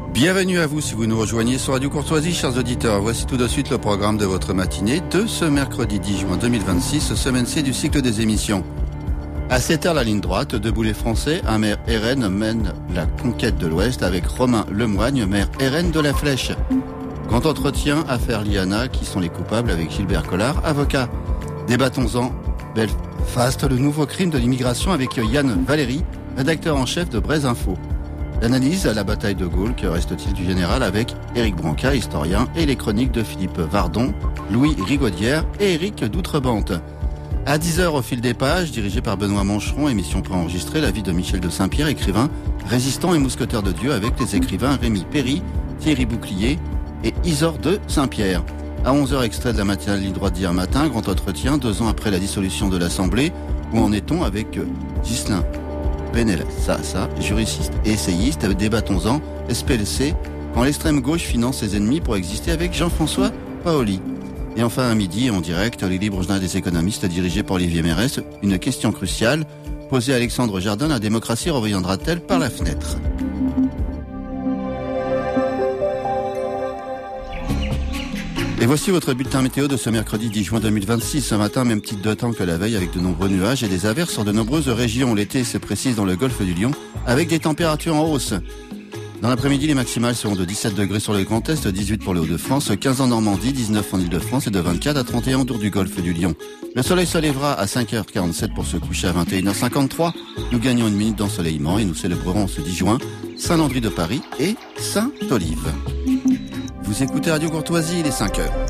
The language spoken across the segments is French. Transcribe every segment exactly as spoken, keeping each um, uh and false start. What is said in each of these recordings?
Bienvenue à vous si vous nous rejoignez sur Radio Courtoisie, chers auditeurs. Voici tout de suite le programme de votre matinée de ce mercredi dix juin deux mille vingt-six, semaine C du cycle des émissions. À sept heures, la ligne droite, debout les Français, un maire R N mène la conquête de l'Ouest avec Romain Lemoigne, maire R N de la Flèche. Grand entretien, affaire Liana, qui sont les coupables avec Gilbert Collard, avocat. Débattons-en, Belfast, le nouveau crime de l'immigration avec Yann Valéry, rédacteur en chef de Braise Info. L'analyse à la bataille de Gaulle, que reste-t-il du général, avec Éric Branca, historien, et les chroniques de Philippe Vardon, Louis Rigaudière et Éric Doutrebente. À dix heures, au fil des pages, dirigé par Benoît Mancheron, émission préenregistrée, la vie de Michel de Saint-Pierre, écrivain, résistant et mousquetaire de Dieu, avec les écrivains Rémi Péry, Thierry Bouclier et Isor de Saint-Pierre. À onze heures, extrait de la matinale ligne droite d'hier matin, grand entretien, deux ans après la dissolution de l'Assemblée. Où en est-on avec Ghislain Benel, ça, ça, juriste et essayiste, débattons-en, S P L C, quand l'extrême gauche finance ses ennemis pour exister avec Jean-François Paoli. Et enfin à midi, en direct, les libres journal des économistes dirigés par Olivier Mérès, une question cruciale, posée à Alexandre Jardin, la démocratie reviendra-t-elle par la fenêtre ? Et voici votre bulletin météo de ce mercredi dix juin deux mille vingt-six. Ce matin, même type de temps que la veille, avec de nombreux nuages et des averses sur de nombreuses régions. L'été se précise dans le golfe du Lion, avec des températures en hausse. Dans l'après-midi, les maximales seront de dix-sept degrés sur le Grand Est, dix-huit pour les Hauts-de-France, quinze en Normandie, dix-neuf en Île-de-France et de vingt-quatre à trente et un autour du golfe du Lion. Le soleil se lèvera à cinq heures quarante-sept pour se coucher à vingt et une heures cinquante-trois. Nous gagnons une minute d'ensoleillement et nous célébrerons ce dix juin Saint-Landry de Paris et Saint-Olive. Vous écoutez Radio Courtoisie, il est cinq heures.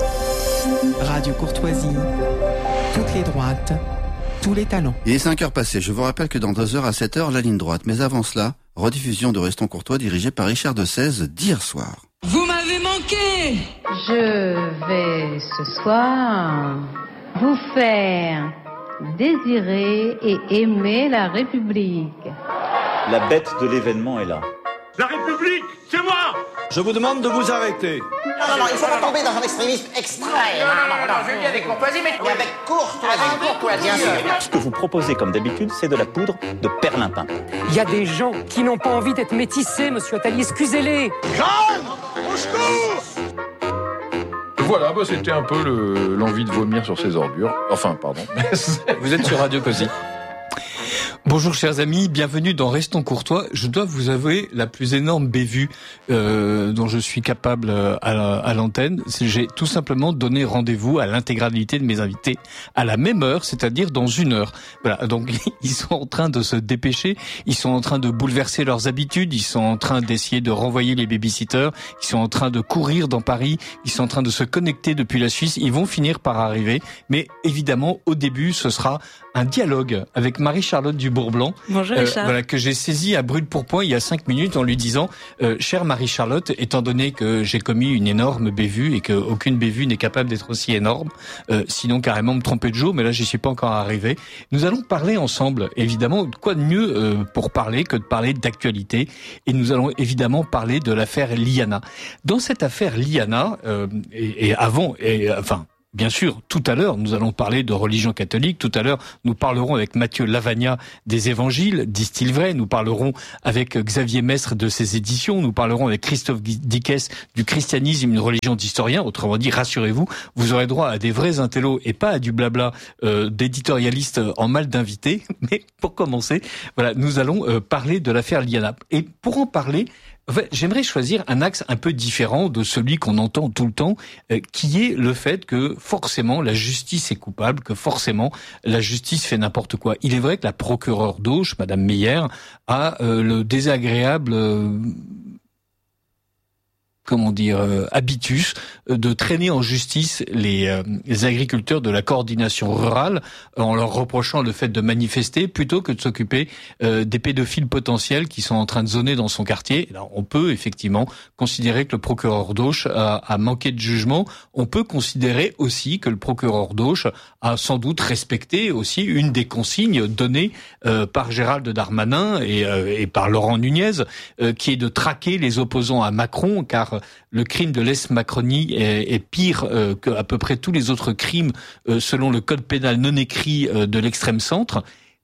Radio Courtoisie, toutes les droites, tous les talents. Il est cinq heures passées. Je vous rappelle que dans deux heures à sept heures, la ligne droite. Mais avant cela, rediffusion de Restons Courtois dirigée par Richard de Sèze d'hier soir. Vous m'avez manqué. Je vais ce soir vous faire désirer et aimer la République. La bête de l'événement est là. La République, c'est moi. Je vous demande de vous arrêter. Non, non, non, il ne faut pas tomber dans un extrémisme extrême. Non, non, non, non, je le dis avec courtoisie, mais... Et avec courtoisie. Avec courtoisie, bien sûr. Ce que vous proposez, comme d'habitude, c'est de la poudre de perlimpin. Il y a des gens qui n'ont pas envie d'être métissés, monsieur Attali, excusez-les. Jeanne, au secours. Voilà, bah c'était un peu le, l'envie de vomir sur ces ordures. Enfin, pardon. Vous êtes sur Radio Cozy. Bonjour chers amis, bienvenue dans Restons Courtois. Je dois vous avouer la plus énorme bévue euh, dont je suis capable à, la, à l'antenne. C'est j'ai tout simplement donné rendez-vous à l'intégralité de mes invités à la même heure, c'est-à-dire dans une heure. Voilà, donc ils sont en train de se dépêcher, ils sont en train de bouleverser leurs habitudes, ils sont en train d'essayer de renvoyer les babysitters, ils sont en train de courir dans Paris, ils sont en train de se connecter depuis la Suisse. Ils vont finir par arriver, mais évidemment au début ce sera un dialogue avec Marie-Charlotte Dubourg-Blanc, Bonjour, euh, Richard. voilà, que j'ai saisi à brûle pourpoint il y a cinq minutes en lui disant euh, « Chère Marie-Charlotte, étant donné que j'ai commis une énorme bévue et qu'aucune bévue n'est capable d'être aussi énorme, euh, sinon carrément me tromper de jour, mais là j'y suis pas encore arrivé, nous allons parler ensemble, évidemment, quoi de mieux euh, pour parler que de parler d'actualité, et nous allons évidemment parler de l'affaire Liana. Dans cette affaire Liana, euh, et, et avant, et enfin... Bien sûr, tout à l'heure, nous allons parler de religion catholique. Tout à l'heure, nous parlerons avec Mathieu Lavagna des Évangiles, disent-ils vrai. Nous parlerons avec Xavier Mestre de ses éditions. Nous parlerons avec Christophe Dickès du christianisme, une religion d'historien. Autrement dit, rassurez-vous, vous aurez droit à des vrais intellos et pas à du blabla euh, d'éditorialistes en mal d'invités. Mais pour commencer, voilà, nous allons euh, parler de l'affaire Liana. Et pour en parler, en fait, j'aimerais choisir un axe un peu différent de celui qu'on entend tout le temps, euh, qui est le fait que forcément la justice est coupable, que forcément la justice fait n'importe quoi. Il est vrai que la procureure d'Auch, Madame Meyer, a euh, le désagréable... Euh, comment dire, euh, habitus euh, de traîner en justice les, euh, les agriculteurs de la coordination rurale euh, en leur reprochant le fait de manifester plutôt que de s'occuper euh, des pédophiles potentiels qui sont en train de zoner dans son quartier. Alors, on peut effectivement considérer que le procureur d'Auch a, a manqué de jugement. On peut considérer aussi que le procureur d'Auch a sans doute respecté aussi une des consignes données euh, par Gérald Darmanin et, euh, et par Laurent Nunez, euh, qui est de traquer les opposants à Macron, car le crime de lèse-Macronie est, est pire euh, qu'à peu près tous les autres crimes euh, selon le code pénal non écrit euh, de l'extrême centre.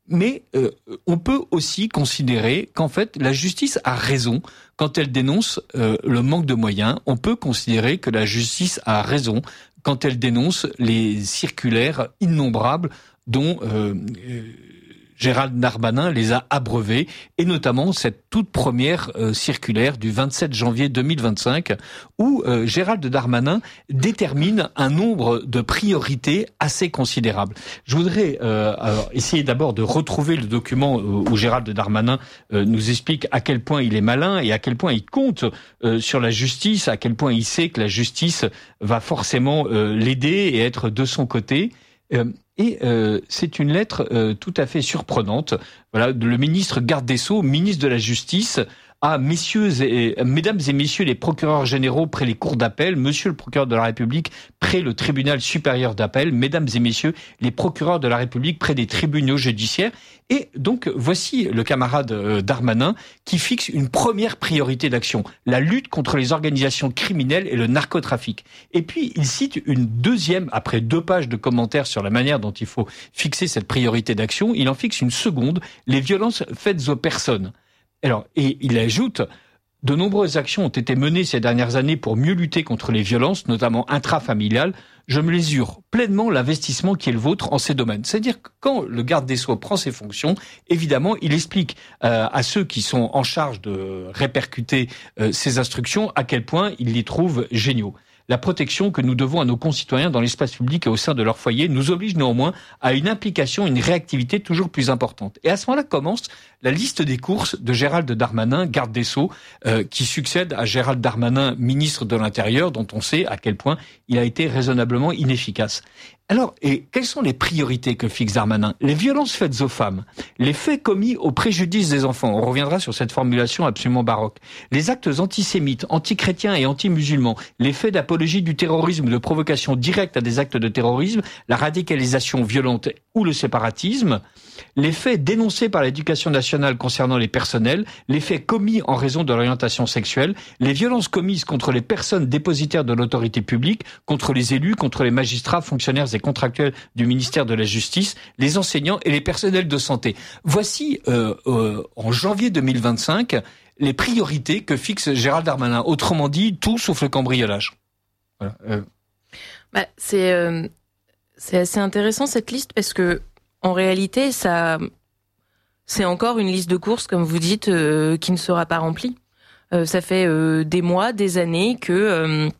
mais euh, on peut aussi considérer qu'en fait la justice a raison quand elle dénonce euh, le manque de moyens. On peut considérer que la justice a raison quand elle dénonce les circulaires innombrables dont euh, euh, Gérald Darmanin les a abreuvés, et notamment cette toute première euh, circulaire du vingt-sept janvier deux mille vingt-cinq, où euh, Gérald Darmanin détermine un nombre de priorités assez considérables. Je voudrais euh, alors, essayer d'abord de retrouver le document où Gérald Darmanin euh, nous explique à quel point il est malin et à quel point il compte euh, sur la justice, à quel point il sait que la justice va forcément euh, l'aider et être de son côté. Euh, Et euh, c'est une lettre euh, tout à fait surprenante. Voilà, le ministre garde des Sceaux, ministre de la Justice, à messieurs et mesdames et messieurs les procureurs généraux près les cours d'appel, monsieur le procureur de la République près le tribunal supérieur d'appel, mesdames et messieurs les procureurs de la République près des tribunaux judiciaires. Et donc voici le camarade euh, Darmanin qui fixe une première priorité d'action, la lutte contre les organisations criminelles et le narcotrafic. Et puis il cite une deuxième, après deux pages de commentaires sur la manière dont il faut fixer cette priorité d'action, il en fixe une seconde, les violences faites aux personnes. Alors, et il ajoute, de nombreuses actions ont été menées ces dernières années pour mieux lutter contre les violences, notamment intrafamiliales. Je mesure pleinement l'investissement qui est le vôtre en ces domaines. C'est-à-dire que quand le garde des Sceaux prend ses fonctions, évidemment, il explique euh, à ceux qui sont en charge de répercuter euh, ces instructions à quel point il les trouve géniaux. La protection que nous devons à nos concitoyens dans l'espace public et au sein de leur foyer nous oblige néanmoins à une implication, une réactivité toujours plus importante. Et à ce moment-là commence la liste des courses de Gérald Darmanin, garde des Sceaux, euh, qui succède à Gérald Darmanin, ministre de l'Intérieur, dont on sait à quel point il a été raisonnablement inefficace. Alors, et quelles sont les priorités que fixe Darmanin ? Les violences faites aux femmes, les faits commis au préjudice des enfants, on reviendra sur cette formulation absolument baroque, les actes antisémites, antichrétiens et anti-musulmans, les faits d'apologie du terrorisme ou de provocation directe à des actes de terrorisme, la radicalisation violente ou le séparatisme, les faits dénoncés par l'éducation nationale concernant les personnels, les faits commis en raison de l'orientation sexuelle, les violences commises contre les personnes dépositaires de l'autorité publique, contre les élus, contre les magistrats, fonctionnaires et contractuels du ministère de la Justice, les enseignants et les personnels de santé. Voici, euh, euh, en janvier deux mille vingt-cinq, les priorités que fixe Gérald Darmanin. Autrement dit, tout sauf le cambriolage. Voilà. Euh. Bah, c'est, euh, c'est assez intéressant cette liste parce que en réalité, ça, c'est encore une liste de courses, comme vous dites, euh, qui ne sera pas remplie. Euh, ça fait euh, des mois, des années que euh,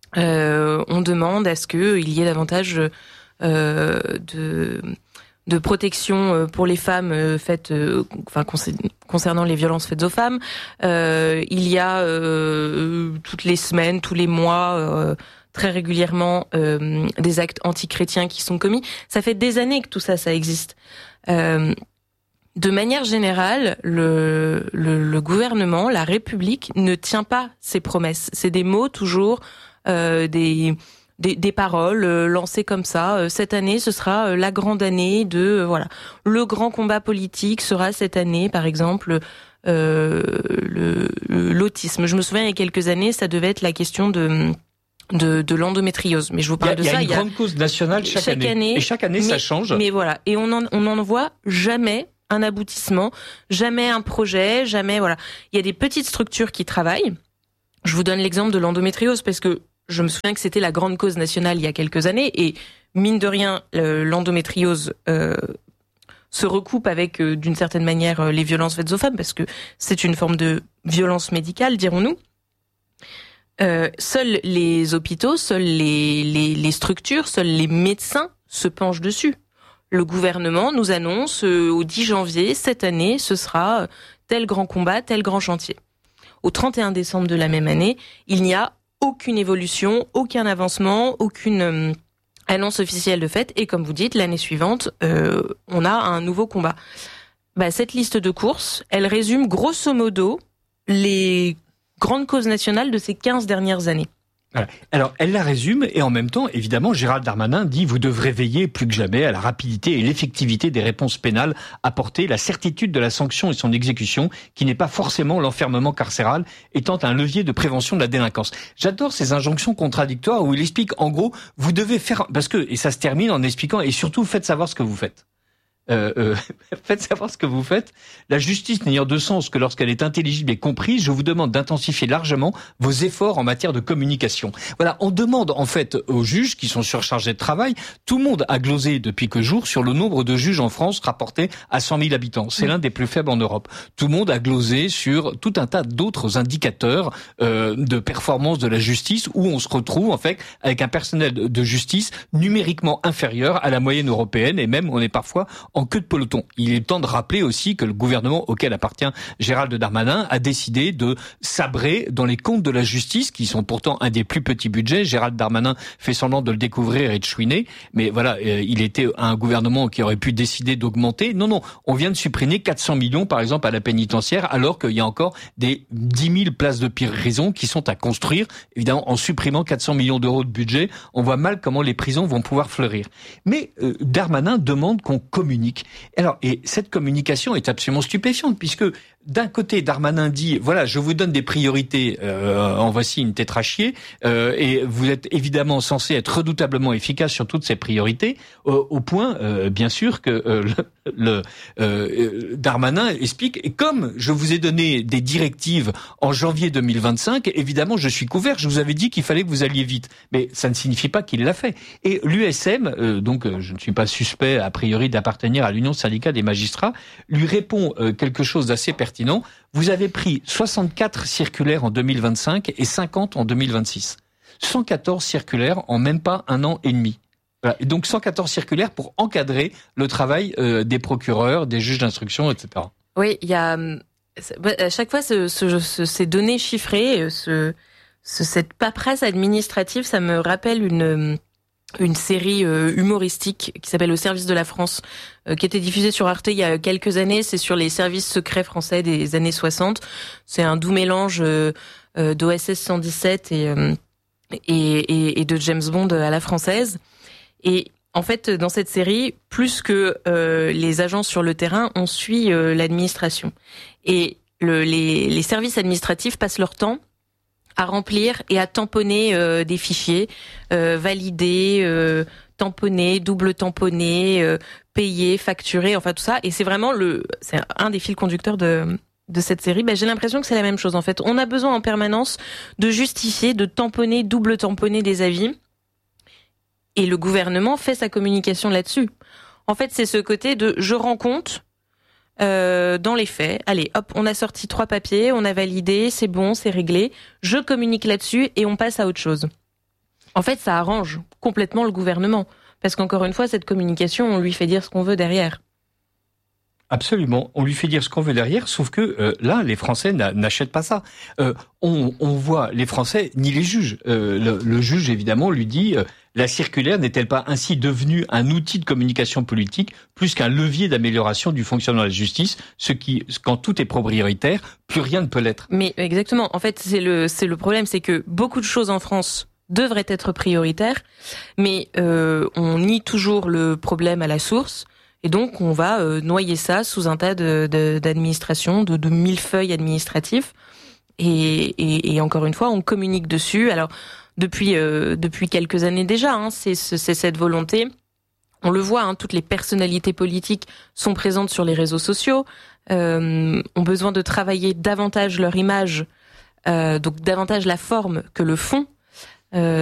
euh, on demande à ce qu'il y ait davantage euh, de, de protection pour les femmes faites, euh, enfin concernant les violences faites aux femmes. Euh, il y a euh, toutes les semaines, tous les mois. Euh, très régulièrement euh, des actes antichrétiens qui sont commis. Ça fait des années que tout ça, ça existe. Euh, de manière générale, le, le, le gouvernement, la République, ne tient pas ses promesses. C'est des mots toujours, euh, des, des, des paroles euh, lancées comme ça. Euh, cette année, ce sera euh, la grande année de... Euh, voilà. Le grand combat politique sera cette année, par exemple... Euh, le, l'autisme. Je me souviens, il y a quelques années, ça devait être la question de... de, de l'endométriose. Mais je vous parle il y a, de ça. Il y a une grande cause nationale chaque, chaque année. année. Et chaque année, mais, ça change. Mais voilà. Et on en, on n'en voit jamais un aboutissement, jamais un projet, jamais, voilà. Il y a des petites structures qui travaillent. Je vous donne l'exemple de l'endométriose parce que je me souviens que c'était la grande cause nationale il y a quelques années et mine de rien, l'endométriose, euh, se recoupe avec, euh, d'une certaine manière, euh, les violences faites aux femmes parce que c'est une forme de violence médicale, dirons-nous. Euh, seuls les hôpitaux, seules les, les, les structures, seuls les médecins se penchent dessus. Le gouvernement nous annonce euh, au dix janvier, cette année, ce sera euh, tel grand combat, tel grand chantier. Au trente et un décembre de la même année, il n'y a aucune évolution, aucun avancement, aucune euh, annonce officielle de fait. Et comme vous dites, l'année suivante, euh, on a un nouveau combat. Bah, cette liste de courses, elle résume grosso modo les grande cause nationale de ces quinze dernières années. Voilà. Alors, elle la résume et en même temps, évidemment, Gérald Darmanin dit « Vous devrez veiller plus que jamais à la rapidité et l'effectivité des réponses pénales apportées, la certitude de la sanction et son exécution, qui n'est pas forcément l'enfermement carcéral, étant un levier de prévention de la délinquance. » J'adore ces injonctions contradictoires où il explique, en gros, vous devez faire... Parce que, et ça se termine en expliquant « Et surtout, faites savoir ce que vous faites. » Euh, euh, faites savoir ce que vous faites. La justice n'ayant de sens que lorsqu'elle est intelligible et comprise, je vous demande d'intensifier largement vos efforts en matière de communication. Voilà, on demande en fait aux juges qui sont surchargés de travail. Tout le monde a glosé depuis quelques jours sur le nombre de juges en France rapporté à cent mille habitants. C'est l'un des plus faibles en Europe. Tout le monde a glosé sur tout un tas d'autres indicateurs euh, de performance de la justice où on se retrouve en fait avec un personnel de justice numériquement inférieur à la moyenne européenne et même on est parfois en queue de peloton. Il est temps de rappeler aussi que le gouvernement auquel appartient Gérald Darmanin a décidé de sabrer dans les comptes de la justice, qui sont pourtant un des plus petits budgets. Gérald Darmanin fait semblant de le découvrir et de chouiner, mais voilà, euh, il était un gouvernement qui aurait pu décider d'augmenter. Non, non, on vient de supprimer quatre cents millions, par exemple, à la pénitentiaire, alors qu'il y a encore des dix mille places de prison qui sont à construire. Évidemment, en supprimant quatre cents millions d'euros de budget, on voit mal comment les prisons vont pouvoir fleurir. Mais euh, Darmanin demande qu'on communique. Alors, et cette communication est absolument stupéfiante, puisque d'un côté, Darmanin dit, voilà, je vous donne des priorités, euh, en voici une tétrachier, euh, et vous êtes évidemment censé être redoutablement efficace sur toutes ces priorités, au, au point, euh, bien sûr, que euh, le, le euh, Darmanin explique, et comme je vous ai donné des directives en janvier deux mille vingt-cinq, évidemment, je suis couvert, je vous avais dit qu'il fallait que vous alliez vite. Mais ça ne signifie pas qu'il l'a fait. Et l'U S M, euh, donc euh, je ne suis pas suspect, a priori, d'appartenir à l'Union syndicale des magistrats, lui répond euh, quelque chose d'assez pertinent. Vous avez pris soixante-quatre circulaires en deux mille vingt-cinq et cinquante en deux mille vingt-six. cent quatorze circulaires en même pas un an et demi. Voilà. Et donc cent quatorze circulaires pour encadrer le travail euh, des procureurs, des juges d'instruction, et cetera. Oui, il y a à chaque fois ce, ce, ce, ces données chiffrées, ce, ce, cette paperasse administrative, ça me rappelle une une série euh, humoristique qui s'appelle Au service de la France, euh, qui était diffusée sur Arte il y a quelques années. C'est sur les services secrets français des années soixante. C'est un doux mélange euh, euh, d'O S S cent dix-sept et, euh, et, et, et de James Bond à la française. Et en fait, dans cette série, plus que euh, les agents sur le terrain, on suit euh, l'administration. Et le, les, les services administratifs passent leur temps à remplir et à tamponner euh, des fichiers, euh, valider, euh, tamponner, double tamponner, euh, payer, facturer, enfin tout ça. Et c'est vraiment le, c'est un des fils conducteurs de de cette série. Ben, j'ai l'impression que c'est la même chose en fait. On a besoin en permanence de justifier, de tamponner, double tamponner des avis. Et le gouvernement fait sa communication là-dessus. En fait, c'est ce côté de je rends compte. Euh, dans les faits, allez, hop, on a sorti trois papiers, on a validé, c'est bon, c'est réglé, je communique là-dessus et on passe à autre chose. En fait, ça arrange complètement le gouvernement, parce qu'encore une fois, cette communication, on lui fait dire ce qu'on veut derrière. Absolument, on lui fait dire ce qu'on veut derrière, sauf que euh, là, les Français n'achètent pas ça. Euh, on, on voit les Français ni les juges. Euh, le, le juge, évidemment, lui dit euh, la circulaire n'est-elle pas ainsi devenue un outil de communication politique plus qu'un levier d'amélioration du fonctionnement de la justice, ce qui, quand tout est prioritaire, plus rien ne peut l'être. Mais exactement, en fait, c'est le, c'est le problème, c'est que beaucoup de choses en France devraient être prioritaires, mais euh, on nie toujours le problème à la source. Et donc, on va euh, noyer ça sous un tas de, de, d'administrations, de, de millefeuilles administratifs. Et, et, et encore une fois, on communique dessus. Alors, depuis euh, depuis quelques années déjà, hein, c'est, c'est cette volonté. On le voit, hein, toutes les personnalités politiques sont présentes sur les réseaux sociaux, euh, ont besoin de travailler davantage leur image, euh, donc davantage la forme que le fond. Euh,